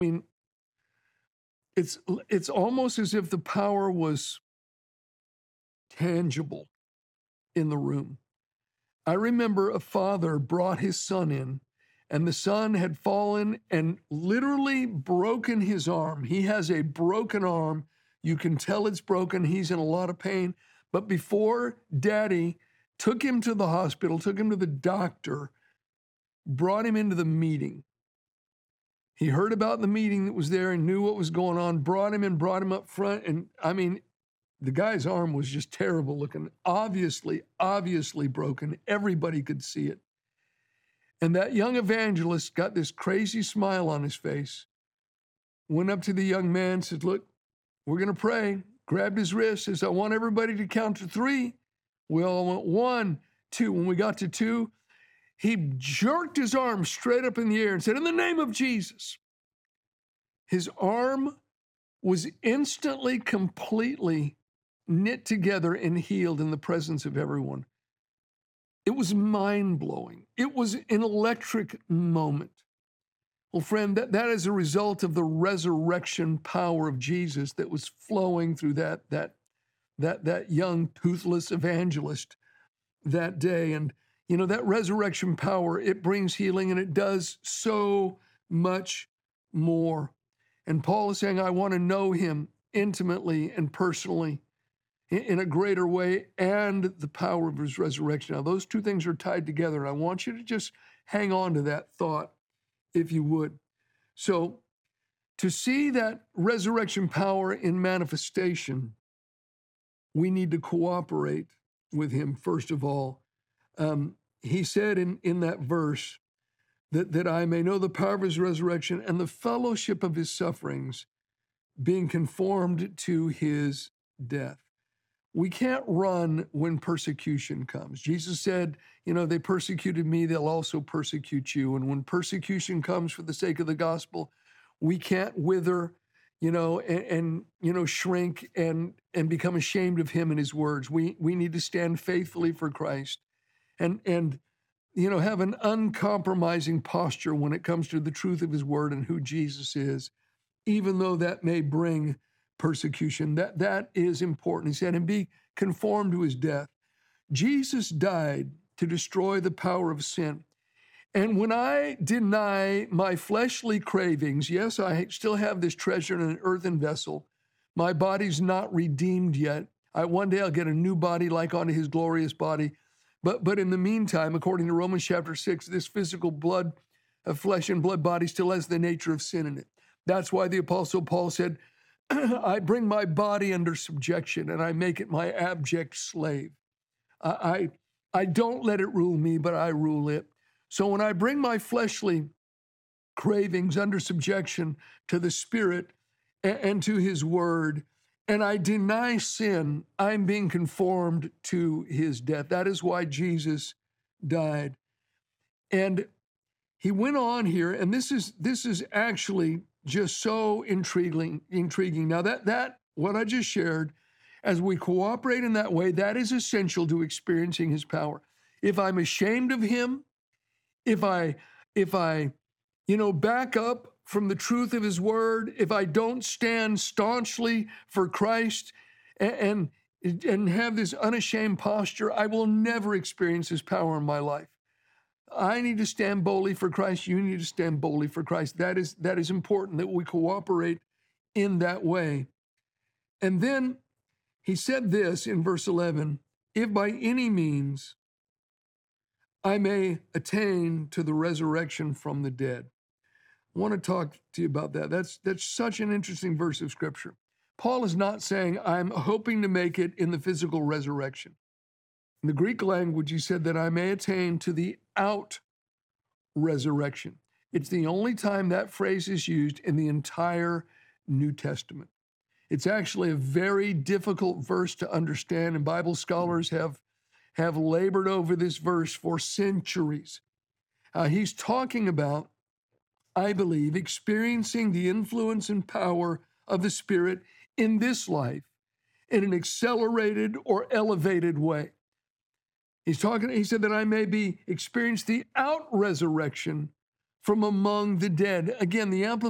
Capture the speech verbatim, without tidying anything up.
I mean, it's it's almost as if the power was tangible in the room. I remember a father brought his son in, and the son had fallen and literally broken his arm. He has a broken arm. You can tell it's broken. He's in a lot of pain. But before daddy took him to the hospital, took him to the doctor, brought him into the meeting, he heard about the meeting that was there and knew what was going on, brought him in, brought him up front. And I mean, the guy's arm was just terrible looking, obviously, obviously broken. Everybody could see it. And that young evangelist got this crazy smile on his face, went up to the young man, said, look, we're going to pray, grabbed his wrist, says, I want everybody to count to three. We all went one, two. When we got to two, he jerked his arm straight up in the air and said, in the name of Jesus. His arm was instantly, completely knit together and healed in the presence of everyone. It was mind-blowing. It was an electric moment. Well, friend, that, that is a result of the resurrection power of Jesus that was flowing through that, that, that, that young toothless evangelist that day. And, you know, that resurrection power, it brings healing, and it does so much more. And Paul is saying, I want to know him intimately and personally in a greater way, and the power of his resurrection. Now, those two things are tied together, and I want you to just hang on to that thought, if you would. So, to see that resurrection power in manifestation, we need to cooperate with him, first of all. Um, he said in, in that verse that, that I may know the power of his resurrection and the fellowship of his sufferings, being conformed to his death. We can't run when persecution comes. Jesus said, you know, they persecuted me, they'll also persecute you. And when persecution comes for the sake of the gospel, we can't wither, you know, and, and you know, shrink and and become ashamed of him and his words. We we need to stand faithfully for Christ and and you know, have an uncompromising posture when it comes to the truth of his word and who Jesus is, even though that may bring persecution. That that is important. He said, and be conformed to his death. Jesus died to destroy the power of sin. And when I deny my fleshly cravings, yes, I still have this treasure in an earthen vessel. My body's not redeemed yet. I one day I'll get a new body like unto his glorious body. But but in the meantime, according to Romans chapter six, this physical blood, of flesh and blood body still has the nature of sin in it. That's why the Apostle Paul said, I bring my body under subjection and I make it my abject slave. I, I, I don't let it rule me, but I rule it. So when I bring my fleshly cravings under subjection to the Spirit and, and to his word, and I deny sin, I'm being conformed to his death. That is why Jesus died. And he went on here, and this is this is actually just so intriguing, intriguing. Now that that what I just shared, as we cooperate in that way, that is essential to experiencing his power. If I'm ashamed of him, if I if I, you know, back up from the truth of his word, if I don't stand staunchly for Christ and and, and have this unashamed posture, I will never experience his power in my life. I need to stand boldly for Christ. You need to stand boldly for Christ. That is, that is important that we cooperate in that way. And then he said this in verse eleven, if by any means I may attain to the resurrection from the dead. I want to talk to you about that. That's, that's such an interesting verse of scripture. Paul is not saying I'm hoping to make it in the physical resurrection. In the Greek language, he said that I may attain to the out resurrection. It's the only time that phrase is used in the entire New Testament. It's actually a very difficult verse to understand, and Bible scholars have, have labored over this verse for centuries. Uh, he's talking about, I believe, experiencing the influence and power of the Spirit in this life in an accelerated or elevated way. He's talking, he said that I may be experience the out resurrection from among the dead. Again, the amplification